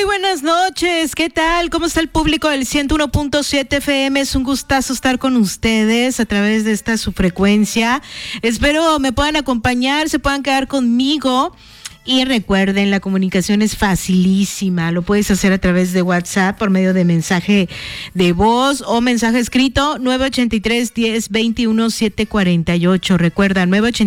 buenas noches, ¿qué tal? ¿Cómo está el público del 101.7 FM? Es un gustazo estar con ustedes a través de esta su frecuencia. Espero me puedan acompañar, se puedan quedar conmigo. Y recuerden, la comunicación es facilísima. Lo puedes hacer a través de WhatsApp por medio de mensaje de voz o mensaje escrito 983-1021-748. Recuerda,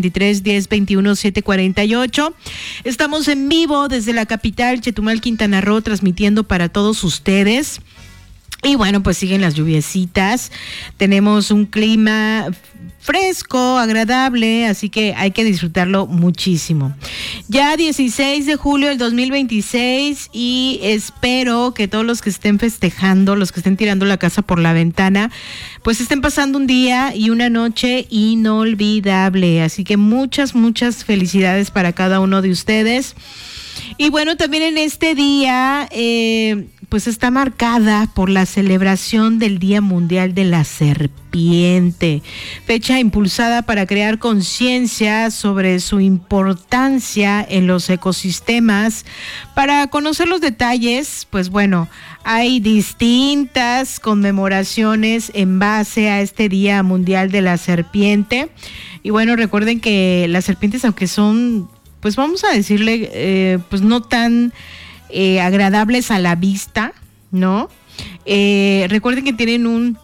983-1021-748. Estamos en vivo desde la capital, Chetumal, Quintana Roo, transmitiendo para todos ustedes. Y bueno, pues siguen las lluviecitas. Tenemos un clima fresco, agradable, así que hay que disfrutarlo muchísimo. Ya 16 de julio del 2026 y espero que todos los que estén festejando, los que estén tirando la casa por la ventana, pues estén pasando un día y una noche inolvidable. Así que muchas felicidades para cada uno de ustedes. Y bueno, también en este día, pues está marcada por la celebración del Día Mundial de la Serpiente, fecha impulsada para crear conciencia sobre su importancia en los ecosistemas. Para conocer los detalles, pues bueno, hay distintas conmemoraciones en base a este Día Mundial de la Serpiente. Y bueno, recuerden que las serpientes, aunque son, pues vamos a decirle, pues no tan agradables a la vista, ¿no? Recuerden que tienen un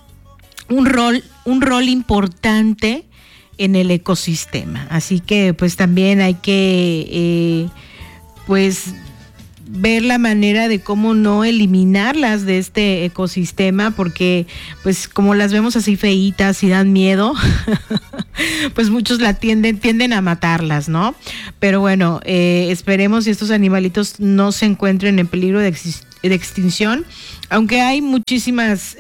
rol importante en el ecosistema, así que pues también hay que pues ver la manera de cómo no eliminarlas de este ecosistema, porque pues como las vemos así feitas y dan miedo, pues muchos tienden a matarlas, ¿no? Pero bueno, esperemos si estos animalitos no se encuentren en peligro de extinción, aunque hay muchísimas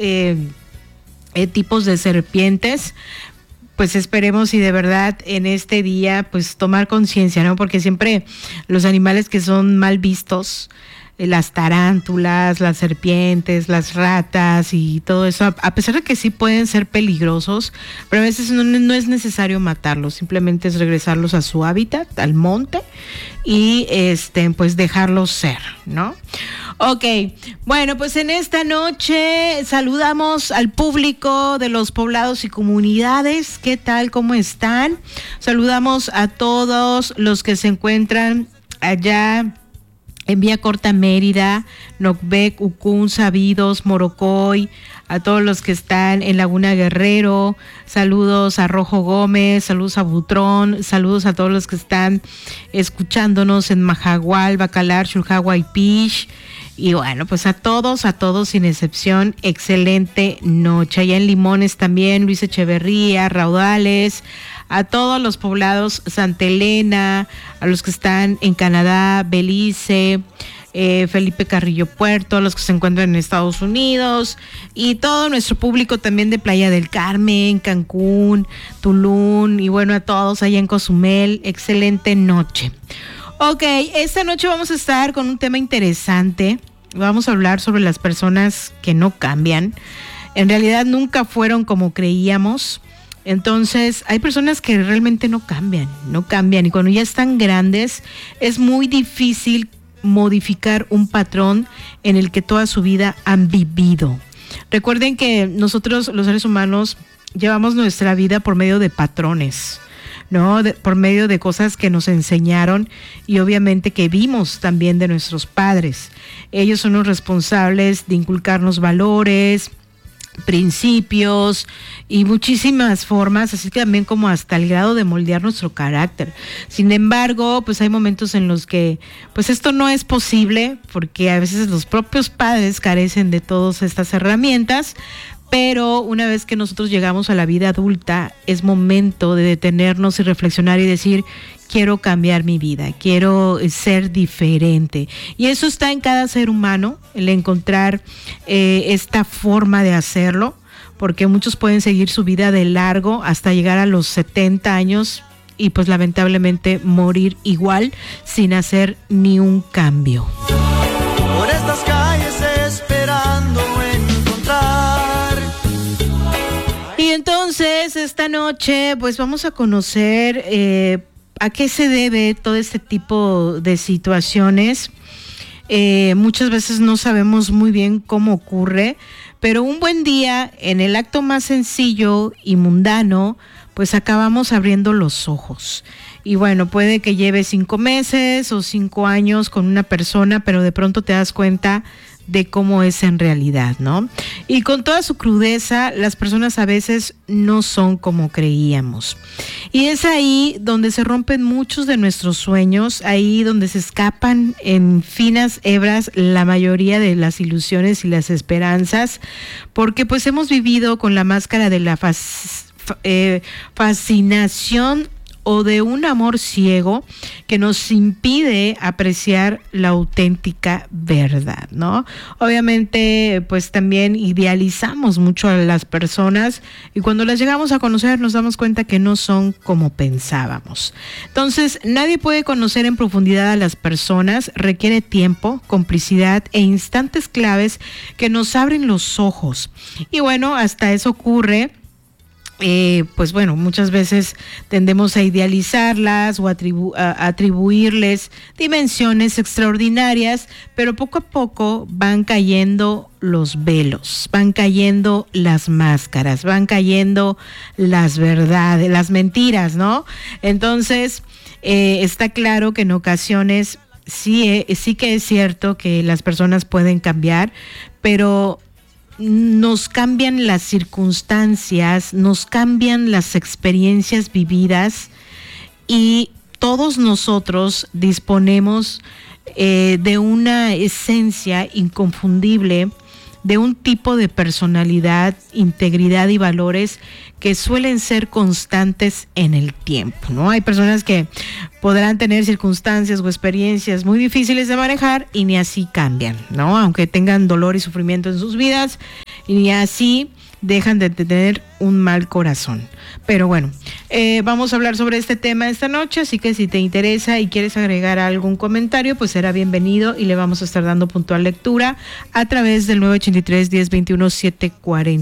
tipos de serpientes. Pues esperemos y de verdad en este día pues tomar conciencia, ¿no? Porque siempre los animales que son mal vistos, las tarántulas, las serpientes, las ratas y todo eso, a pesar de que sí pueden ser peligrosos, pero a veces no es necesario matarlos, simplemente es regresarlos a su hábitat, al monte, y pues dejarlos ser, ¿no? Ok, bueno, pues en esta noche saludamos al público de los poblados y comunidades. ¿Qué tal? ¿Cómo están? Saludamos a todos los que se encuentran allá en Vía Corta Mérida, Nocbec, Ucún, Sabidos, Morocoy, a todos los que están en Laguna Guerrero, saludos a Rojo Gómez, saludos a Butrón, saludos a todos los que están escuchándonos en Majagual, Bacalar, Xulhagua y Pish. Y bueno, pues a todos sin excepción, excelente noche. Allá en Limones también, Luis Echeverría, Raudales, a todos los poblados, Santa Elena, a los que están en Canadá, Belice, Felipe Carrillo Puerto, a los que se encuentran en Estados Unidos y todo nuestro público también de Playa del Carmen, Cancún, Tulum y bueno, a todos allá en Cozumel, excelente noche. Ok, esta noche vamos a estar con un tema interesante. Vamos a hablar sobre las personas que no cambian. En realidad nunca fueron como creíamos. Entonces, hay personas que realmente no cambian. Y cuando ya están grandes, es muy difícil modificar un patrón en el que toda su vida han vivido. Recuerden que nosotros, los seres humanos, llevamos nuestra vida por medio de patrones, ¿no? Por medio de cosas que nos enseñaron y obviamente que vimos también de nuestros padres. Ellos son los responsables de inculcarnos valores, principios y muchísimas formas, así que también como hasta el grado de moldear nuestro carácter. Sin embargo, pues hay momentos en los que pues esto no es posible porque a veces los propios padres carecen de todas estas herramientas. Pero una vez que nosotros llegamos a la vida adulta, es momento de detenernos y reflexionar y decir, quiero cambiar mi vida, quiero ser diferente. Y eso está en cada ser humano, el encontrar esta forma de hacerlo, porque muchos pueden seguir su vida de largo hasta llegar a los 70 años y pues lamentablemente morir igual sin hacer ni un cambio. Por estas calles esperando encontrar. Y entonces esta noche pues vamos a conocer a qué se debe todo este tipo de situaciones. muchas veces no sabemos muy bien cómo ocurre, pero un buen día, en el acto más sencillo y mundano, pues acabamos abriendo los ojos. Y bueno, puede que lleves 5 meses o 5 años con una persona, pero de pronto te das cuenta de cómo es en realidad, ¿no? Y con toda su crudeza, las personas a veces no son como creíamos. Y es ahí donde se rompen muchos de nuestros sueños, ahí donde se escapan en finas hebras la mayoría de las ilusiones y las esperanzas, porque pues hemos vivido con la máscara de la fascinación o de un amor ciego que nos impide apreciar la auténtica verdad, ¿no? Obviamente, pues también idealizamos mucho a las personas y cuando las llegamos a conocer nos damos cuenta que no son como pensábamos. Entonces, nadie puede conocer en profundidad a las personas, requiere tiempo, complicidad e instantes claves que nos abren los ojos. Y bueno, hasta eso ocurre. Pues bueno, muchas veces tendemos a idealizarlas o a atribuirles dimensiones extraordinarias, pero poco a poco van cayendo los velos, van cayendo las máscaras, van cayendo las verdades, las mentiras, ¿no? Entonces, está claro que en ocasiones sí que es cierto que las personas pueden cambiar, pero nos cambian las circunstancias, nos cambian las experiencias vividas y todos nosotros disponemos de una esencia inconfundible, de un tipo de personalidad, integridad y valores que suelen ser constantes en el tiempo, ¿no? Hay personas que podrán tener circunstancias o experiencias muy difíciles de manejar y ni así cambian, ¿no? Aunque tengan dolor y sufrimiento en sus vidas, y ni así dejan de tener un mal corazón. Pero bueno, vamos a hablar sobre este tema esta noche, así que si te interesa y quieres agregar algún comentario, pues será bienvenido y le vamos a estar dando puntual lectura a través del 983-1021-740.